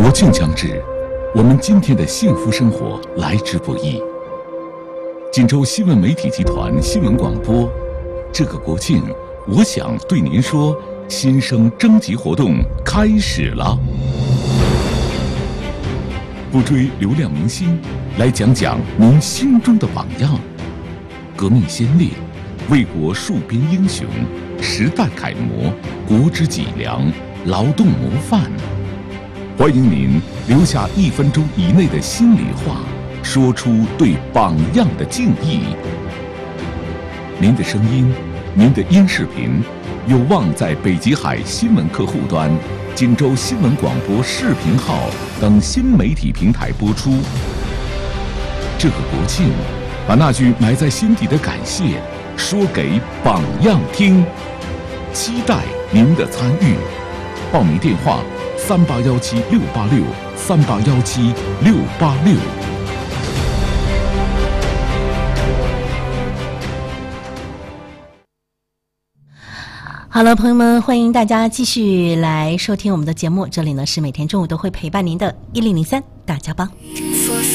国庆将至，我们今天的幸福生活来之不易。锦州新闻媒体集团新闻广播，这个国庆，我想对您说，新生征集活动开始了。不追流量明星，来讲讲您心中的榜样。革命先烈，为国戍边英雄，时代楷模，国之脊梁，劳动模范。欢迎您留下1分钟以内的心里话，说出对榜样的敬意。您的声音，您的音视频，有望在北极海新闻客户端、锦州新闻广播视频号等新媒体平台播出。这个国庆，把那句埋在心底的感谢说给榜样听。期待您的参与。报名电话：3817-686，3817-686。 好了，朋友们，欢迎大家继续来收听我们的节目。这里呢是每天中午都会陪伴您的1003大家帮。